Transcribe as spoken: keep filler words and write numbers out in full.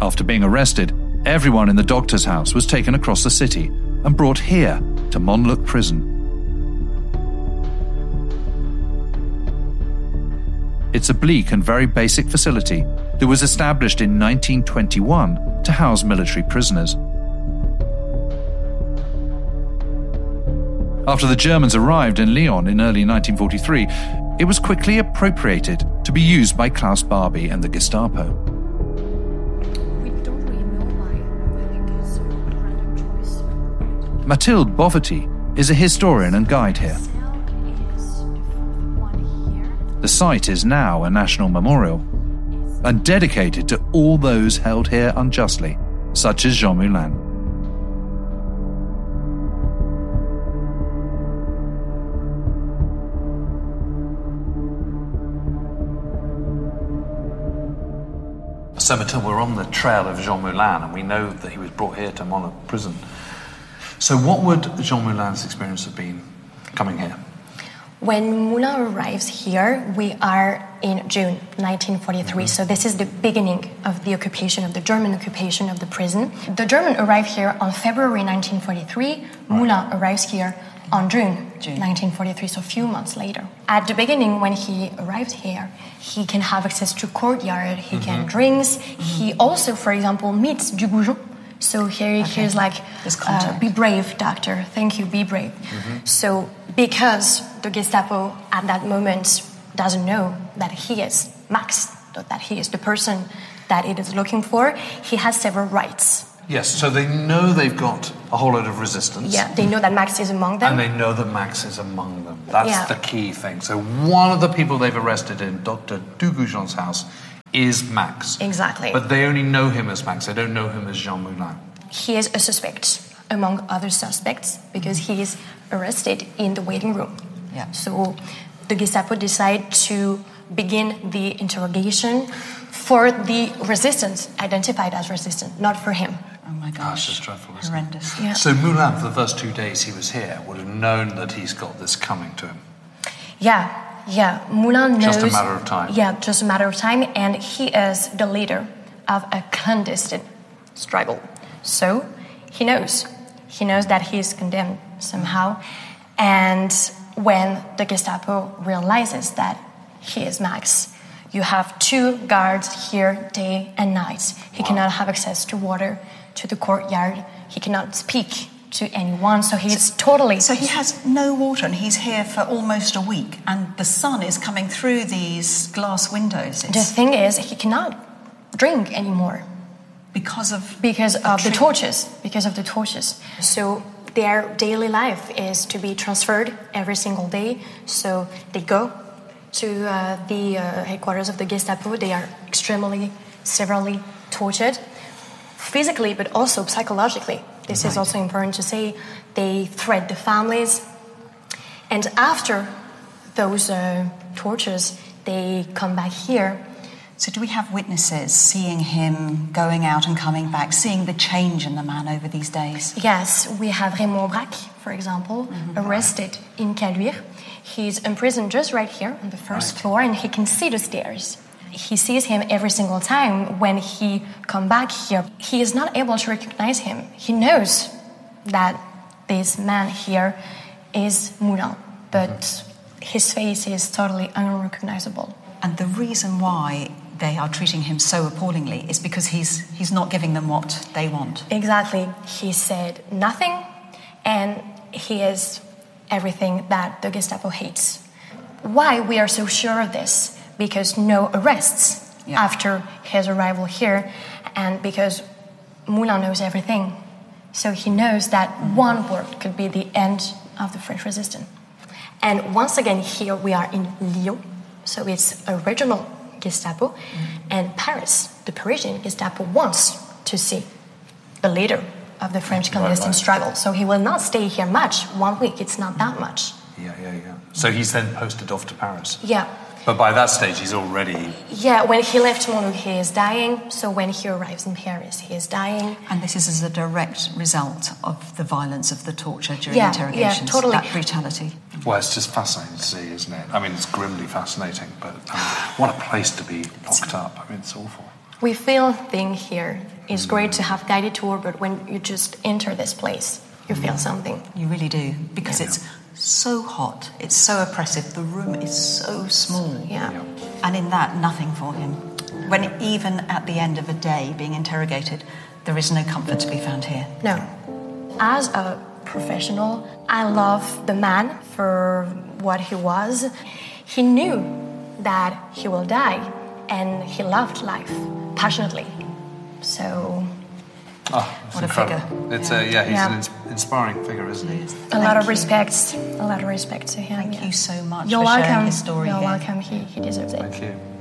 After being arrested, everyone in the doctor's house was taken across the city and brought here to Montluc prison. It's a bleak and very basic facility that was established in nineteen twenty-one to house military prisoners. After the Germans arrived in Lyon in early nineteen forty-three, it was quickly appropriated to be used by Klaus Barbie and the Gestapo. We don't really know why. I think it's a random choice. Mathilde Boverty is a historian and guide here. The site is now a national memorial and dedicated to all those held here unjustly, such as Jean Moulin. So, Mathilde, we're on the trail of Jean Moulin, and we know that he was brought here to Montluc prison. So what would Jean Moulin's experience have been coming here? When Moulin arrives here, we are in June nineteen forty-three, mm-hmm. So this is the beginning of the occupation, of the German occupation of the prison. The German arrived here on February nineteen forty-three, right. Moulin arrives here on June, June nineteen forty-three, so a few months later. At the beginning, when he arrived here, he can have access to courtyard, he mm-hmm. can drinks, mm-hmm. he also, for example, meets Dugoujon. So here okay. he's like, uh, be brave, doctor, thank you, be brave. Mm-hmm. So because the Gestapo at that moment doesn't know that he is Max, that he is the person that it is looking for, he has several rights. Yes, so they know they've got a whole load of resistance. Yeah, they know that Max is among them. And they know that Max is among them. That's yeah. the key thing. So one of the people they've arrested in Doctor Dugoujon's house is Max. Exactly. But they only know him as Max. They don't know him as Jean Moulin. He is a suspect among other suspects because he is arrested in the waiting room. Yeah. So the Gestapo decide to begin the interrogation for the resistance, identified as resistant, not for him. Oh my gosh, it's dreadful, isn't horrendous. It? Yeah. So Moulin, for the first two days he was here, would have known that he's got this coming to him. Yeah. Yeah, Moulin knows... Just a matter of time. Yeah, just a matter of time, and he is the leader of a clandestine struggle. So, he knows. He knows that he is condemned somehow, and when the Gestapo realizes that he is Max, you have two guards here day and night. He wow. cannot have access to water, to the courtyard. He cannot speak to anyone, so he's so, totally... So he has no water, and he's here for almost a week, and the sun is coming through these glass windows. It's... The thing is, he cannot drink anymore. Because of... Because of the torches. Because of the torches. So their daily life is to be transferred every single day, so they go to uh, the uh, headquarters of the Gestapo. They are extremely, severely tortured, physically, but also psychologically. This right. is also important to say. They threat the families. And after those uh, tortures, they come back here. So do we have witnesses seeing him going out and coming back, seeing the change in the man over these days? Yes, we have Raymond Braque, for example, mm-hmm. arrested in Caluire. He's imprisoned just right here on the first right. floor, and he can see the stairs. He sees him every single time when he come back here. He is not able to recognize him. He knows that this man here is Moulin, but mm-hmm. his face is totally unrecognizable. And the reason why they are treating him so appallingly is because he's he's not giving them what they want. Exactly. He said nothing, and he is everything that the Gestapo hates. Why we are so sure of this? Because no arrests yeah. after his arrival here, and because Moulin knows everything. So he knows that one word could be the end of the French resistance. And once again, here we are in Lyon, so it's a regional Gestapo, mm-hmm. and Paris, the Parisian Gestapo, wants to see the leader of the French clandestine right, right. struggle. So he will not stay here much. One week, it's not that much. Yeah, yeah, yeah. So he's then posted off to Paris. Yeah. But by that stage, he's already... Yeah, when he left Montluc, he is dying. So when he arrives in Paris, he is dying. And this is as a direct result of the violence of the torture during yeah, interrogations. Yeah, totally. That brutality. Well, it's just fascinating to see, isn't it? I mean, it's grimly fascinating, but um, what a place to be locked up. I mean, it's awful. We feel thing here. It's great to have guided tour, but when you just enter this place, you feel something. You really do, because Yeah. it's so hot, it's so oppressive, the room is so small. Yeah. Yeah. And in that, nothing for him. When even at the end of a day being interrogated, there is no comfort to be found here. No. As a professional, I love the man for what he was. He knew that he will die, and he loved life passionately. So, Oh, it's What a incredible. figure. It's a, yeah, he's Yeah. an ins- inspiring figure, isn't he? a Thank lot of you. respect, a lot of respect to him. Thank yeah. you so much You're for welcome. sharing his story You're here. welcome. He, he deserves it. Thank you.